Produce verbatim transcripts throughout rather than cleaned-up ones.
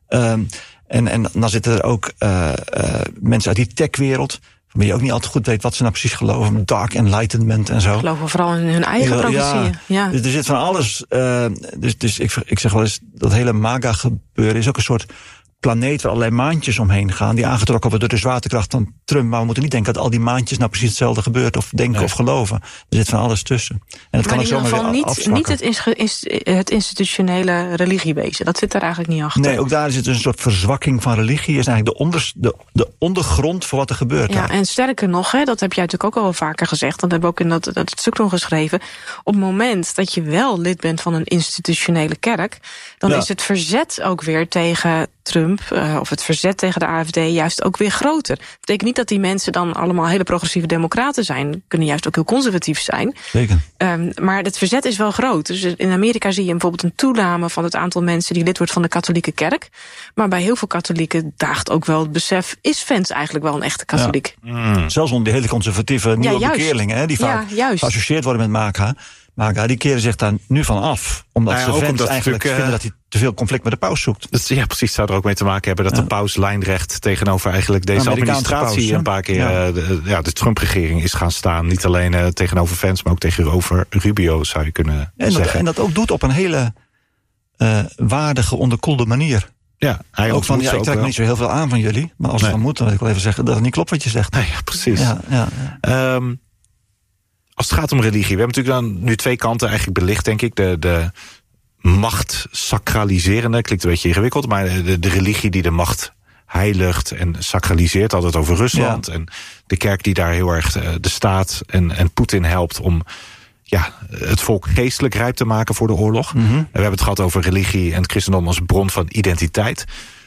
Um, en, en dan zitten er ook uh, uh, mensen uit die techwereld, waarmee je ook niet altijd goed weet wat ze nou precies geloven. Dark enlightenment en zo. Ze geloven vooral in hun eigen ja, profetieën. Ja. Dus er zit van alles. Uh, dus dus ik, ik zeg wel eens, dat hele MAGA gebeuren is ook een soort planeet waar allerlei maantjes omheen gaan, die aangetrokken worden door de zwaartekracht van Trump. Maar we moeten niet denken dat al die maantjes nou precies hetzelfde gebeurt, of denken nee. of geloven. Er zit van alles tussen. En dat maar kan in ieder geval niet, niet het, ins- het institutionele religiewezen. Dat zit daar eigenlijk niet achter. Nee, ook daar zit een soort verzwakking van religie. Is eigenlijk de, onder, de, de ondergrond voor wat er gebeurt. Ja, daar. En sterker nog, hè, dat heb jij natuurlijk ook al vaker gezegd. Dat hebben we ook in dat, dat stuk nog geschreven. Op het moment dat je wel lid bent van een institutionele kerk, dan ja. is het verzet ook weer tegen Trump, uh, of het verzet tegen de A F D juist ook weer groter. Dat betekent niet dat die mensen dan allemaal hele progressieve democraten zijn. Kunnen juist ook heel conservatief zijn. Zeker. Um, maar het verzet is wel groot. Dus in Amerika zie je bijvoorbeeld een toename van het aantal mensen die lid wordt van de katholieke kerk. Maar bij heel veel katholieken daagt ook wel het besef, is Vance eigenlijk wel een echte katholiek? Ja. Mm. Zelfs onder die hele conservatieve nieuwe ja, bekeerlingen, hè, die vaak ja, geassocieerd worden met MAGA. MAGA, die keren zich daar nu van af. Omdat nou ja, ze Vance eigenlijk vinden uh, dat hij te veel conflict met de paus zoekt. Dat, ja, precies. Zou er ook mee te maken hebben dat ja. de paus lijnrecht tegenover eigenlijk deze administratie paus, een paar keer ja. Uh, de, ja, de Trump-regering is gaan staan. Niet alleen uh, tegenover Vance, maar ook tegenover Rubio, zou je kunnen en zeggen. Dat, en dat ook doet op een hele uh, waardige, onderkoelde manier. Ja, hij ook van, ja, ik trek me niet zo heel veel aan van jullie. Maar als nee. het dan moet, dan wil ik wel even zeggen dat het niet klopt wat je zegt. Nee, ja, precies. Ja, ja, ja. Um, Als het gaat om religie, we hebben natuurlijk dan nu twee kanten eigenlijk belicht, denk ik. De, de macht sacraliserende, klinkt een beetje ingewikkeld, maar de, de religie die de macht heiligt en sacraliseert, altijd over Rusland. Ja. En de kerk die daar heel erg de staat en, en Poetin helpt om ja, het volk geestelijk rijp te maken voor de oorlog. Mm-hmm. En we hebben het gehad over religie en het christendom als bron van identiteit.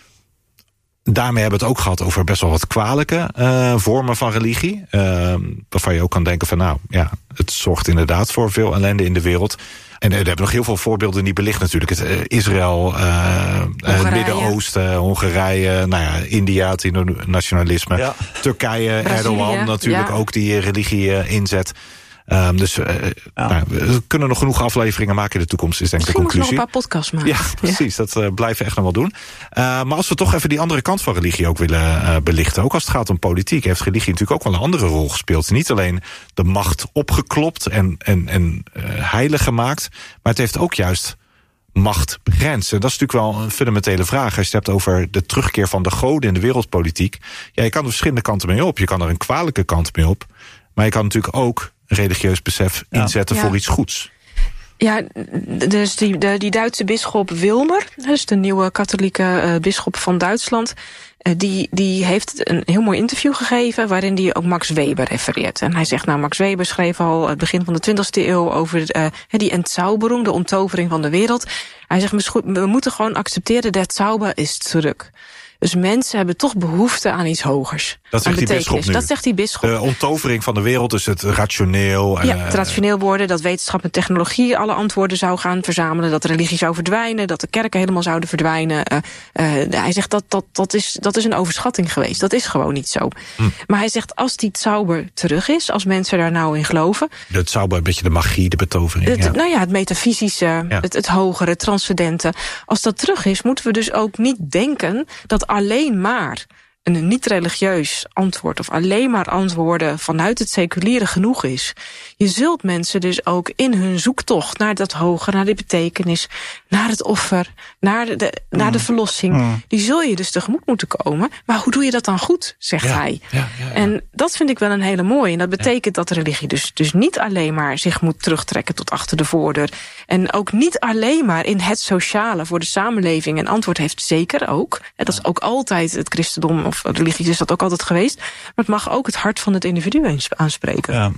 Daarmee hebben we het ook gehad over best wel wat kwalijke uh, vormen van religie. Uh, waarvan je ook kan denken van nou, ja, het zorgt inderdaad voor veel ellende in de wereld. En er hebben nog heel veel voorbeelden die belicht natuurlijk. Het uh, Israël, uh, uh, Midden-Oosten, Hongarije, nou ja, India, het nationalisme. Ja. Turkije, Brazilië, Erdogan natuurlijk ja. ook die religie uh, inzet. Um, dus uh, ja. nou, we kunnen nog genoeg afleveringen maken in de toekomst, is denk ik de conclusie. Misschien nog een paar podcasts maken. Ja, precies. Ja. Dat uh, blijven we echt nog wel doen. Uh, maar als we toch even die andere kant van religie ook willen uh, belichten, ook als het gaat om politiek, heeft religie natuurlijk ook wel een andere rol gespeeld. Niet alleen de macht opgeklopt en, en, en uh, heilig gemaakt, maar het heeft ook juist macht begrensd. En dat is natuurlijk wel een fundamentele vraag. Als je het hebt over de terugkeer van de goden in de wereldpolitiek. Ja, je kan er verschillende kanten mee op. Je kan er een kwalijke kant mee op. Maar je kan natuurlijk ook religieus besef inzetten ja. voor ja. iets goeds. Ja, dus die, de, die Duitse bisschop Wilmer, dus de nieuwe katholieke uh, bisschop van Duitsland, uh, die, die heeft een heel mooi interview gegeven waarin hij ook Max Weber refereert. En hij zegt, nou, Max Weber schreef al het begin van de twintigste eeuw over uh, die Entzauberung, de onttovering van de wereld. Hij zegt, we moeten gewoon accepteren, der Zauber is terug. Dus mensen hebben toch behoefte aan iets hogers. Dat zegt die bisschop nu. Dat zegt die bisschop. De onttovering van de wereld, dus het rationeel. Ja, het rationeel worden, dat wetenschap en technologie alle antwoorden zou gaan verzamelen. Dat de religie zou verdwijnen, dat de kerken helemaal zouden verdwijnen. Uh, uh, hij zegt dat dat, dat, is, dat is een overschatting geweest. Dat is gewoon niet zo. Hm. Maar hij zegt, als die zauber terug is, als mensen daar nou in geloven. Het zauber, een beetje de magie, de betovering. Het, ja. Nou ja, het metafysische, ja. het, het hogere, het transcendente. Als dat terug is, moeten we dus ook niet denken dat alleen maar een niet-religieus antwoord of alleen maar antwoorden vanuit het seculiere genoeg is. Je zult mensen dus ook in hun zoektocht naar dat hoger, naar de betekenis, naar het offer, naar de, de, mm. naar de verlossing, mm. die zul je dus tegemoet moeten komen. Maar hoe doe je dat dan goed, zegt ja. hij. Ja, ja, ja. En dat vind ik wel een hele mooie. En dat betekent ja. dat religie dus, dus niet alleen maar zich moet terugtrekken tot achter de voordeur. En ook niet alleen maar in het sociale voor de samenleving een antwoord heeft, zeker ook. En dat is ook altijd het christendom of religie is dat ook altijd geweest. Maar het mag ook het hart van het individu aanspreken. Ja,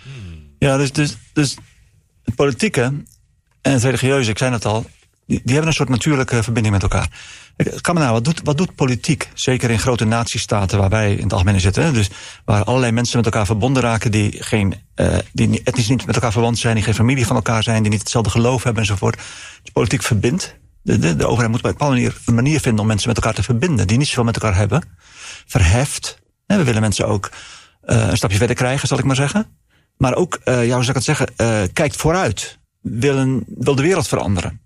ja dus, dus, dus het politieke en het religieuze, ik zei het al, die, die hebben een soort natuurlijke verbinding met elkaar. Kan maar nou, wat doet, wat doet politiek? Zeker in grote natiestaten waar wij in het algemeen zitten. Hè? Dus waar allerlei mensen met elkaar verbonden raken die geen, uh, die etnisch niet met elkaar verwant zijn, die geen familie van elkaar zijn, die niet hetzelfde geloof hebben enzovoort. Dus politiek verbindt. De, de, de overheid moet op een bepaalde manier een manier vinden om mensen met elkaar te verbinden, die niet zoveel met elkaar hebben. Verheft. We willen mensen ook uh, een stapje verder krijgen, zal ik maar zeggen. Maar ook, uh, ja, hoe zou ik het zeggen, uh, kijkt vooruit. Wil, een, wil de wereld veranderen.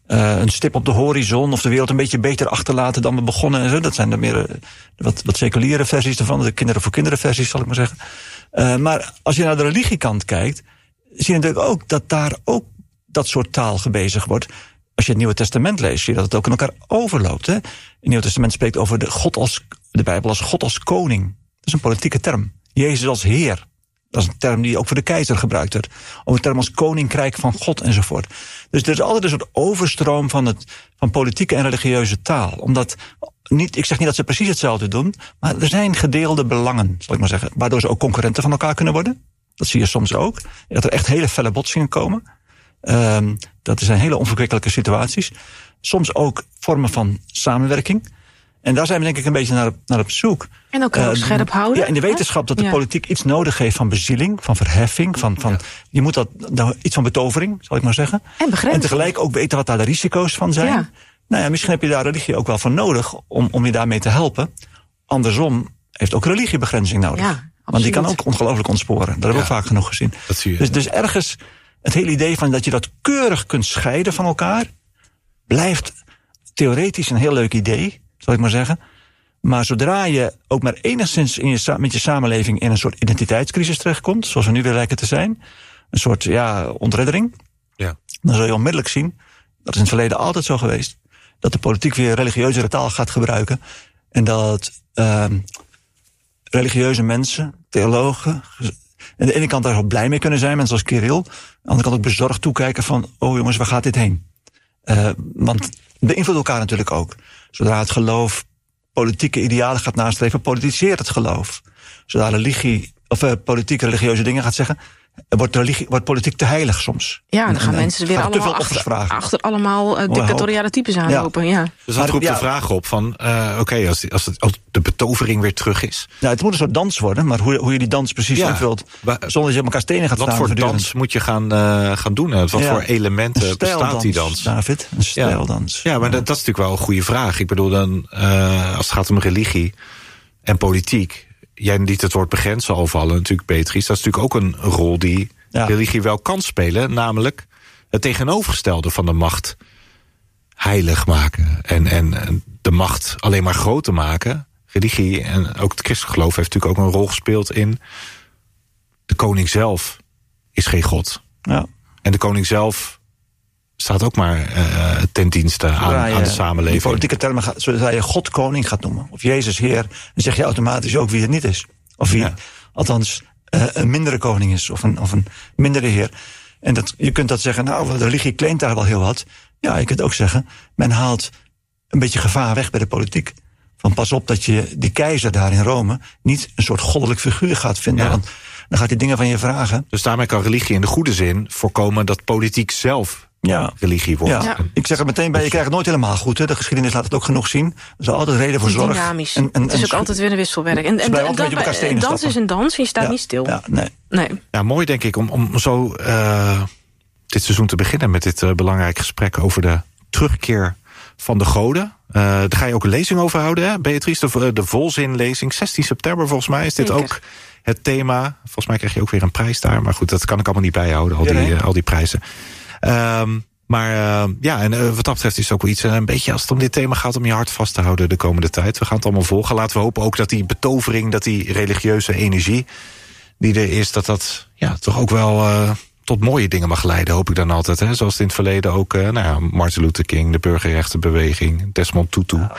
Uh, een stip op de horizon of de wereld een beetje beter achterlaten dan we begonnen. En zo. Dat zijn de meer uh, wat, wat seculiere versies ervan, de kinderen voor kinderen versies, zal ik maar zeggen. Uh, maar als je naar de religiekant kijkt, zie je natuurlijk ook dat daar ook dat soort taal gebezigd wordt. Als je het Nieuwe Testament leest, zie je dat het ook in elkaar overloopt. Hè? Het Nieuwe Testament spreekt over de, God als, de Bijbel als God als koning. Dat is een politieke term. Jezus als Heer. Dat is een term die ook voor de keizer gebruikt wordt. Of een term als koninkrijk van God enzovoort. Dus er is altijd een soort overstroom van, het, van politieke en religieuze taal. Omdat, niet, ik zeg niet dat ze precies hetzelfde doen, maar er zijn gedeelde belangen, zal ik maar zeggen. Waardoor ze ook concurrenten van elkaar kunnen worden. Dat zie je soms ook. Dat er echt hele felle botsingen komen. Um, dat zijn hele onverkwikkelijke situaties. Soms ook vormen van samenwerking. En daar zijn we denk ik een beetje naar, naar op zoek. En ook uh, scherp houden. Ja, in de wetenschap dat de ja. politiek iets nodig heeft van bezieling, van verheffing. Van, van, ja. Je moet dat, nou, iets van betovering, zal ik maar zeggen. En begrenzing. En tegelijk ook weten wat daar de risico's van zijn. Ja. Nou ja, misschien heb je daar religie ook wel voor nodig om, om je daarmee te helpen. Andersom heeft ook religie begrenzing nodig. Ja, want die kan ook ongelooflijk ontsporen. Dat hebben we ja. ook vaak genoeg gezien. Dat zie je. Dus, dus ergens het hele idee van dat je dat keurig kunt scheiden van elkaar, blijft theoretisch een heel leuk idee, zal ik maar zeggen. Maar zodra je ook maar enigszins in je, met je samenleving in een soort identiteitscrisis terechtkomt, zoals we nu weer lijken te zijn, een soort ja, ontreddering, ja. dan zul je onmiddellijk zien, dat is in het verleden altijd zo geweest, dat de politiek weer religieuze taal gaat gebruiken. En dat uh, religieuze mensen, theologen, aan de ene kant daar wel blij mee kunnen zijn, mensen als Kirill. Aan de andere kant ook bezorgd toekijken van, oh jongens, waar gaat dit heen? Uh, want beïnvloedt elkaar natuurlijk ook. Zodra het geloof politieke idealen gaat nastreven, politiseert het geloof. Zodra religie, of uh, politiek religieuze dingen gaat zeggen, wordt, religie, wordt politiek te heilig soms. Ja, dan gaan en, mensen weer allemaal achter, achter allemaal uh, dictatoriale types aanlopen. Ja. Ja. Dus dat roept ja. de vraag op van, uh, oké, okay, als, als, als de betovering weer terug is. Ja, het moet een soort dans worden, maar hoe, hoe je die dans precies ja. invult, zonder dat je op elkaar stenen gaat wat staan. Wat voor voortdurend. dans moet je gaan, uh, gaan doen? Wat ja. voor elementen bestaat die dans? David, een stijldans. Ja, ja maar ja. Dat, dat is natuurlijk wel een goede vraag. Ik bedoel, dan, uh, als het gaat om religie en politiek, jij liet het woord begrenzen al vallen, natuurlijk, Beatrice. Dat is natuurlijk ook een rol die ja. religie wel kan spelen, namelijk het tegenovergestelde van de macht heilig maken en, en de macht alleen maar groter maken. Religie en ook het christelijk geloof heeft natuurlijk ook een rol gespeeld in de koning zelf is geen god. Ja. En de koning zelf staat ook maar uh, ten dienste aan, je, aan de samenleving. In politieke termen, gaat, zodra je God koning gaat noemen, of Jezus Heer, dan zeg je automatisch ook wie het niet is. Of wie, ja. althans, uh, een mindere koning is, of een, of een mindere heer. En dat, je kunt dat zeggen, nou, de religie claimt daar wel heel wat. Ja, je kunt ook zeggen, men haalt een beetje gevaar weg bij de politiek. Van pas op dat je die keizer daar in Rome niet een soort goddelijk figuur gaat vinden. Ja. Want dan gaat hij dingen van je vragen. Dus daarmee kan religie in de goede zin voorkomen dat politiek zelf ja. religie wordt. Ja. Ja. Ik zeg er meteen bij, je krijgt het nooit helemaal goed. Hè. De geschiedenis laat het ook genoeg zien. Er is altijd reden voor zorg. Dynamisch. En, en, het is en, ook altijd weer een wisselwerk. En, en, en dan, dans is een dans, je staat ja. niet stil. Ja, nee. Nee. Ja, mooi denk ik om, om zo uh, dit seizoen te beginnen met dit uh, belangrijke gesprek over de terugkeer van de goden. Uh, daar ga je ook een lezing over houden, hè, Beatrice? De, de volzinlezing, zestien september volgens mij is dit Zeker. ook het thema. Volgens mij krijg je ook weer een prijs daar. Maar goed, dat kan ik allemaal niet bijhouden, al die, ja, nee. uh, al die prijzen. Um, maar uh, ja, en uh, wat dat betreft is het ook wel iets, uh, een beetje als het om dit thema gaat, om je hart vast te houden de komende tijd. We gaan het allemaal volgen. Laten we hopen ook dat die betovering, dat die religieuze energie die er is, dat dat ja, toch ook wel uh, tot mooie dingen mag leiden, hoop ik dan altijd. Hè? Zoals het in het verleden ook, uh, nou ja, Martin Luther King, de burgerrechtenbeweging, Desmond Tutu. Ja.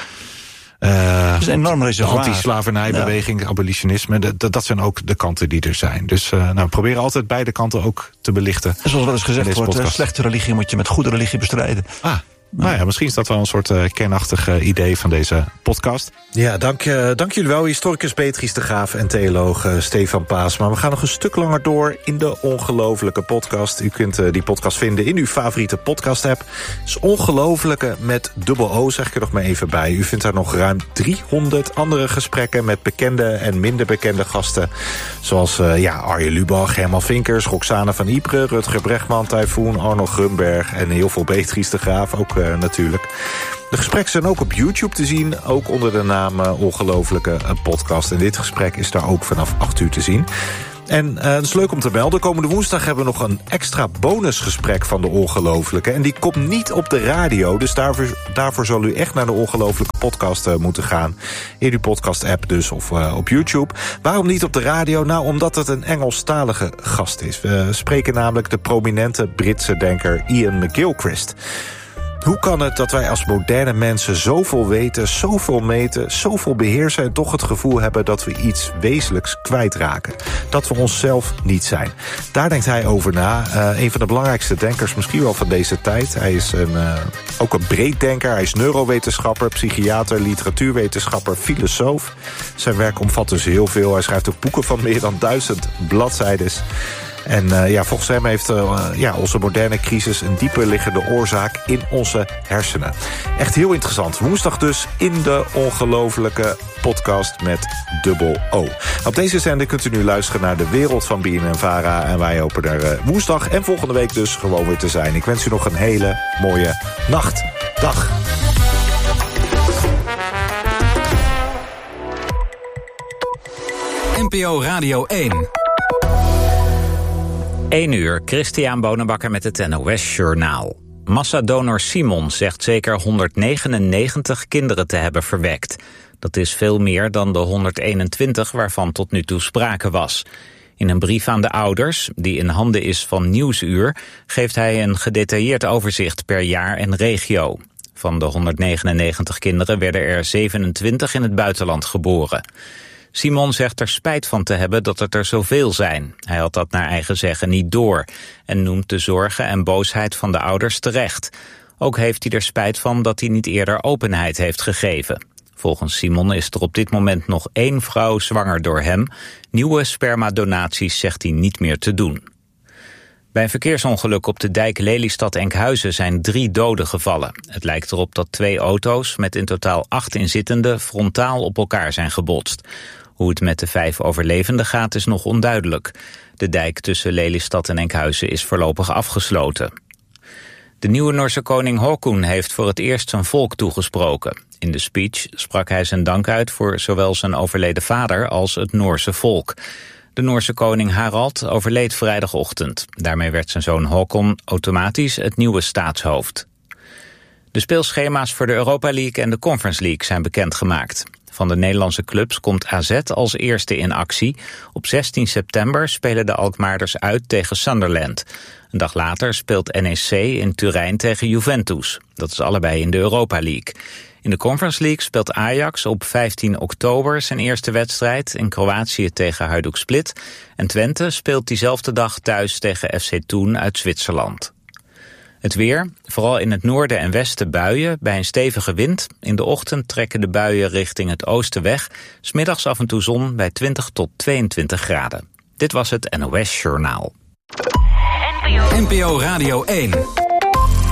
Uh, dat is een enorm reservoir. De anti-slavernijbeweging, ja. abolitionisme, dat, dat zijn ook de kanten die er zijn. Dus uh, nou, we proberen altijd beide kanten ook te belichten. En zoals wel eens gezegd wordt, podcast. slechte religie moet je met goede religie bestrijden. Ah. Nou ja, misschien is dat wel een soort uh, kernachtig uh, idee van deze podcast. Ja, dank, uh, dank jullie wel, historicus Beatrice de Graaf en theoloog uh, Stefan Paas. Maar we gaan nog een stuk langer door in de Ongelofelijke podcast. U kunt uh, die podcast vinden in uw favoriete podcast-app. Het is Ongelofelijke met dubbel O, zeg ik er nog maar even bij. U vindt daar nog ruim driehonderd andere gesprekken met bekende en minder bekende gasten. Zoals uh, ja, Arjen Lubach, Herman Vinkers, Roxane van Ypres, Rutger Bregman, Typhoon, Arnold Grunberg en heel veel Beatrice de Graaf ook uh, natuurlijk. De gesprekken zijn ook op YouTube te zien, ook onder de naam uh, Ongelofelijke uh, podcast. En dit gesprek is daar ook vanaf acht uur te zien. En uh, het is leuk om te melden, komende woensdag hebben we nog een extra bonusgesprek van De Ongelooflijke. En die komt niet op de radio, dus daarvoor, daarvoor zal u echt naar de Ongelooflijke podcast uh, moeten gaan. In uw podcast-app dus, of uh, op YouTube. Waarom niet op de radio? Nou, omdat het een Engelstalige gast is. We spreken namelijk de prominente Britse denker Ian McGilchrist. Hoe kan het dat wij als moderne mensen zoveel weten, zoveel meten, zoveel beheersen en toch het gevoel hebben dat we iets wezenlijks kwijtraken? Dat we onszelf niet zijn. Daar denkt hij over na. Uh, een van de belangrijkste denkers misschien wel van deze tijd. Hij is een, uh, ook een breeddenker. Hij is neurowetenschapper, psychiater, literatuurwetenschapper, filosoof. Zijn werk omvat dus heel veel. Hij schrijft ook boeken van meer dan duizend bladzijden. En uh, ja, volgens hem heeft uh, ja, onze moderne crisis een dieper liggende oorzaak in onze hersenen. Echt heel interessant. Woensdag dus in de Ongelooflijke podcast met dubbel O. Op deze zender kunt u nu luisteren naar de wereld van B N N Vara. En wij hopen er uh, woensdag en volgende week dus gewoon weer te zijn. Ik wens u nog een hele mooie nacht. Dag. N P O Radio één. één uur, Christian Bonenbakker met het N O S-journaal. Massadonor Simon zegt zeker honderdnegenennegentig kinderen te hebben verwekt. Dat is veel meer dan de honderdeenentwintig waarvan tot nu toe sprake was. In een brief aan de ouders, die in handen is van Nieuwsuur, geeft hij een gedetailleerd overzicht per jaar en regio. Van de honderdnegenennegentig kinderen werden er zevenentwintig in het buitenland geboren. Simon zegt er spijt van te hebben dat het er zoveel zijn. Hij had dat naar eigen zeggen niet door en noemt de zorgen en boosheid van de ouders terecht. Ook heeft hij er spijt van dat hij niet eerder openheid heeft gegeven. Volgens Simon is er op dit moment nog één vrouw zwanger door hem. Nieuwe spermadonaties zegt hij niet meer te doen. Bij een verkeersongeluk op de dijk Lelystad-Enkhuizen zijn drie doden gevallen. Het lijkt erop dat twee auto's met in totaal acht inzittenden frontaal op elkaar zijn gebotst. Hoe het met de vijf overlevenden gaat is nog onduidelijk. De dijk tussen Lelystad en Enkhuizen is voorlopig afgesloten. De nieuwe Noorse koning Haakon heeft voor het eerst zijn volk toegesproken. In de speech sprak hij zijn dank uit voor zowel zijn overleden vader als het Noorse volk. De Noorse koning Harald overleed vrijdagochtend. Daarmee werd zijn zoon Haakon automatisch het nieuwe staatshoofd. De speelschema's voor de Europa League en de Conference League zijn bekendgemaakt. Van de Nederlandse clubs komt A Z als eerste in actie. Op zestien september spelen de Alkmaarders uit tegen Sunderland. Een dag later speelt N E C in Turijn tegen Juventus. Dat is allebei in de Europa League. In de Conference League speelt Ajax op vijftien oktober zijn eerste wedstrijd in Kroatië tegen Hajduk Split. En Twente speelt diezelfde dag thuis tegen F C Thun uit Zwitserland. Het weer, vooral in het noorden en westen buien, bij een stevige wind. In de ochtend trekken de buien richting het oosten weg. 's Middags af en toe zon bij twintig tot tweeëntwintig graden. Dit was het N O S Journaal. N P O Radio één.